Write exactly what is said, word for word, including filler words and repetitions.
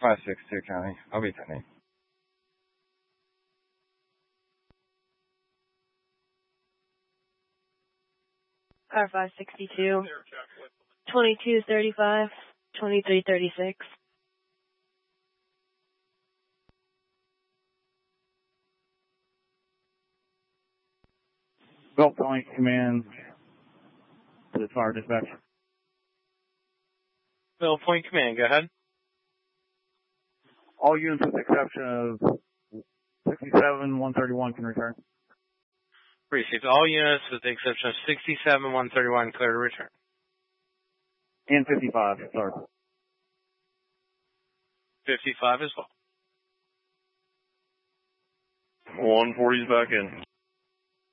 five six two County. I'll be pending. Car five sixty-two, twenty-two thirty-five, twenty-three thirty-six. Belt Point Command to the fire dispatch. Bell Point Command, go ahead. All units with the exception of sixty-seven one thirty-one can return. Received. All units with the exception of sixty-seven one thirty-one clear to return. And fifty-five, sorry. fifty-five as well. one forty's back in.